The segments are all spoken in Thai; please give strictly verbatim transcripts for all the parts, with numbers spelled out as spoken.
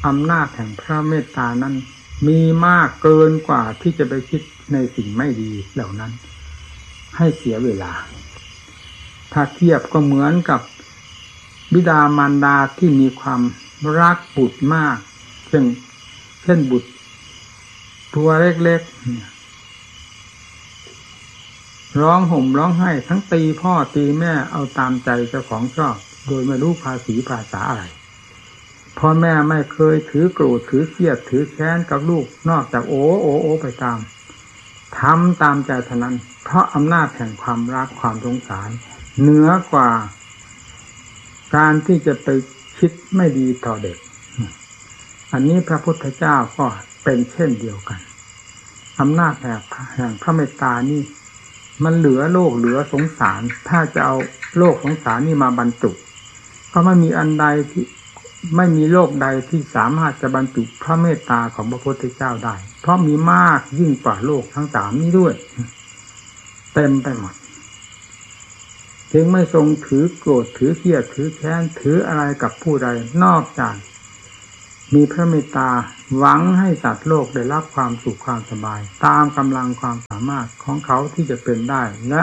อำนาจแห่งพระเมตตานั้นมีมากเกินกว่าที่จะไปคิดในสิ่งไม่ดีเหล่านั้นให้เสียเวลาถ้าเทียบก็เหมือนกับบิดามารดาที่มีความรักบุตรมากเช่นเช่นบุตรตัวเล็กๆร้องห่มร้องไห้ทั้งตีพ่อตีแม่เอาตามใจเจ้าของชอบโดยไม่รู้ภาษีภาษาอะไรพ่อแม่ไม่เคยถือโกรธถือเครียดถือแค้นกับลูกนอกจากโอ้โอ้โอ้ไปตามทำตามใจเท่านั้นเพราะอำนาจแห่งความรักความสงสารเหนือกว่าการที่จะไปคิดไม่ดีต่อเด็กอันนี้พระพุทธเจ้าก็เป็นเช่นเดียวกันอำนาจแห่งพระเมตตานี่มันเหลือโลกเหลือสงสารถ้าจะเอาโลกสงสารนี่มาบรรจุก็ไม่มีอันใดที่ไม่มีโลกใดที่สามารถจะบรรจุพระเมตตาของพระพุทธเจ้าได้เพราะมีมากยิ่งกว่าโลกทั้งสามนี้ด้วยเต็มไปหมดจึงไม่ทรงถือโกรธถือเครียดถือแค้นถืออะไรกับผู้ใดนอกจากมีพระเมตตาหวังให้สัตว์โลกได้รับความสุขความสบายตามกำลังความสามารถของเขาที่จะเป็นได้และ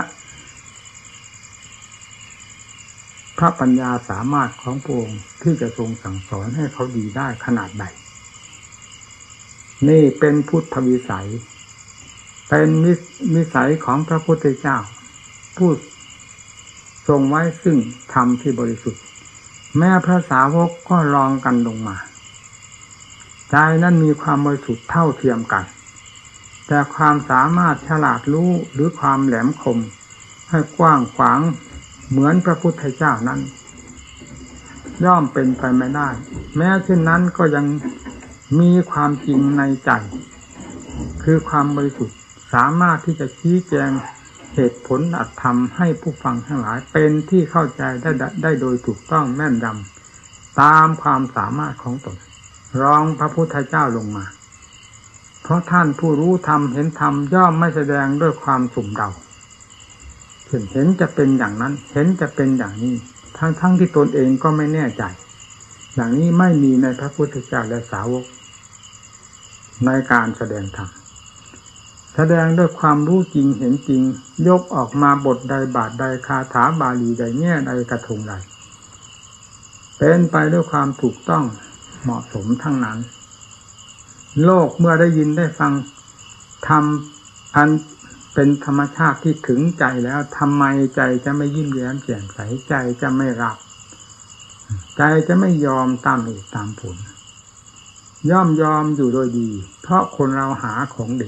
พระปัญญาสามารถของพระองค์ที่จะทรงสั่งสอนให้เขาดีได้ขนาดใดนี่เป็นพุทธวิสัยเป็นวิสัยของพระพุทธเจ้าผู้ทรงไว้ซึ่งธรรมที่บริสุทธิ์แม้พระสาวกก็ลองกันลงมาใจนั้นมีความบริสุทธิ์เท่าเทียมกันแต่ความสามารถฉลาดรู้หรือความแหลมคมให้กว้างขวางเหมือนพระพุทธเจ้านั้นย่อมเป็นไปไม่ได้แม้เช่นนั้นก็ยังมีความจริงในใจคือความบริสุทธิ์สามารถที่จะชี้แจงเหตุผลอัตธรรมให้ผู้ฟังทั้งหลายเป็นที่เข้าใจได้ได้โดยถูกต้องแม่นยำตามความสามารถของตนรองพระพุทธเจ้าลงมาเพราะท่านผู้รู้ธรรมเห็นธรรมย่อมไม่แสดงด้วยความสุ่มเดาเห็นเห็นจะเป็นอย่างนั้นเห็นจะเป็นอย่างนี้ทั้งทั้งที่ตนเองก็ไม่แน่ใจอย่างนี้ไม่มีในพระพุทธเจ้าและสาวกในการแสดงธรรมแสดงด้วยความรู้จริงเห็นจริงยกออกมาบทใดบาทใดคาถาบาลีใดแง่ใดกระทงใดเป็นไปด้วยความถูกต้องเหมาะสมทั้งนั้นโลกเมื่อได้ยินได้ฟังธรรมอันเป็นธรรมชาติที่ถึงใจแล้วทำไมใจจะไม่ยิ้มแย้มแจ่มใสใจจะไม่รับใจจะไม่ยอมตามเหตุตามผลย่อมยอมอยู่โดยดีเพราะคนเราหาของดี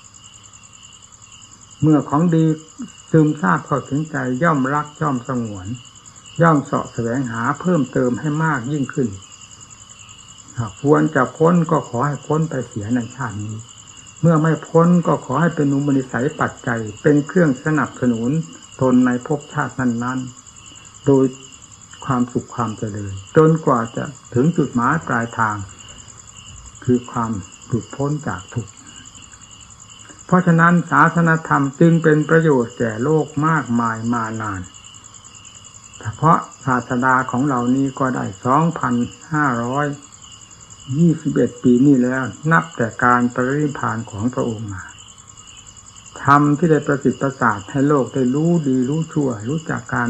เมื่อของดีซึมซาบเข้าถึงใจย่อมรักย่อมสงวนย่อมเสาะแสวงหาเพิ่มเติมให้มากยิ่งขึ้นหากควรจะพ้นก็ขอให้พ้นไปเสียในชาตินี้เมื่อไม่พ้นก็ขอให้เป็นอุปนิสัยปัจจัยเป็นเครื่องสนับสนุนตนในภพชาตินั้นๆโดยความสุขความเจริญจนกว่าจะถึงจุดหมายปลายทางคือความหลุดพ้นจากทุกข์เพราะฉะนั้นศาสนธรรมจึงเป็นประโยชน์แก่โลกมากมายมานานเฉพาะศาสดาของเรานี้ก็ได้ สองพันห้าร้อยยี่สิบเอ็ด ปีนี้แล้วนับแต่การปรินิพพานของพระองค์มาธรรมที่ได้ประสิทธิ์ประสาทให้โลกได้รู้ดีรู้ชั่วรู้จักการ